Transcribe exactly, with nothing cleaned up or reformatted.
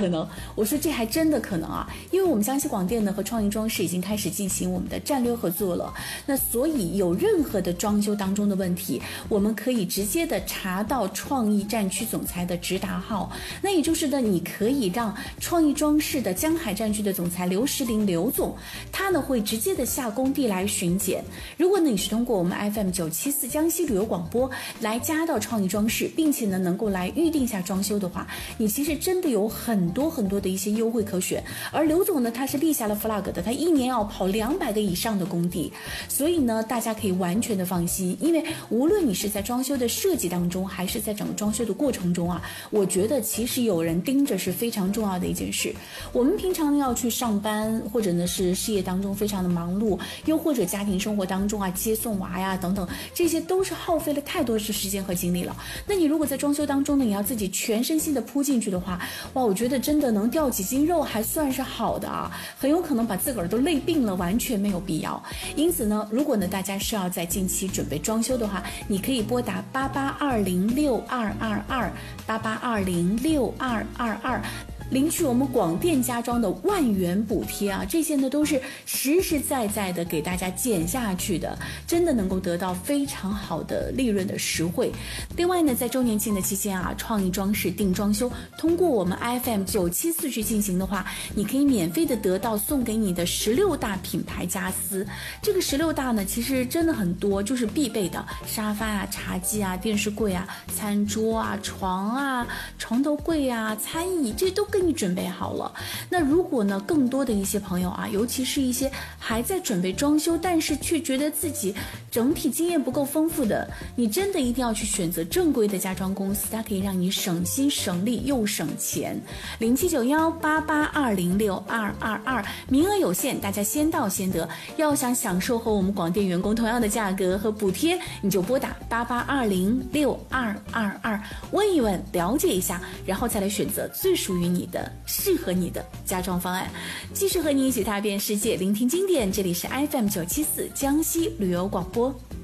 可能？我说这还真的可能啊，因为我们江西广电呢和创意装饰已经开始进行我们的战略合作了。那所以有任何的装修当中的问题，我们可以直接的查到创意战区总裁的直达号。那也就是呢，你可以让创意装饰的江海战区的总裁刘石林刘总，他呢会直接的下工地来巡检。如果呢你是通过我们 F M 九七四江西旅游广播来加到创意装饰，并且呢能够来预定下装修的话，你其实真的有很多很多的一些优惠可选。而刘总呢，他是立下了 flag 的，他一年要跑两百个以上的工地，所以呢大家可以完全的放心，因为无论你是在装修的设计当中，还是在整个装修的过程中啊，我觉得其实有人盯着是非常重要的一件事。我们平常要去上班，或者呢是事业当中非常的忙碌，又或者家庭生活当中啊接送娃呀等等，这些都是耗费了太多的时间和精力了。那你如果在装修当中呢，你要自己全身心的扑进去的话，哇，我觉得真的能掉几斤肉还算是好的啊，很有可能把自个儿都累病了，完全没有必要。因此呢，如果呢大家是要在近期准备装修的话，你可以拨打八八二零六二二二八八二零六二二二。领取我们广电家装的万元补贴啊，这些呢都是实实在在的给大家减下去的，真的能够得到非常好的利润的实惠。另外呢，在周年庆的期间啊，创意装饰定装修通过我们 F M 九七四去进行的话，你可以免费的得到送给你的十六大品牌家私。这个十六大呢，其实真的很多，就是必备的沙发啊、茶几啊、电视柜啊、餐桌啊、床啊、床头柜啊、餐椅，这都跟你准备好了。那如果呢更多的一些朋友啊，尤其是一些还在准备装修但是却觉得自己整体经验不够丰富的，你真的一定要去选择正规的家装公司，它可以让你省心省力又省钱。零七九幺八八二零六二二二，名额有限，大家先到先得。要想享受和我们广电员工同样的价格和补贴，你就拨打八八二零六二二二，问一问了解一下，然后再来选择最属于你的适合你的家装方案。继续和你一起踏遍世界，聆听经典，这里是 F M 九七四江西旅游广播。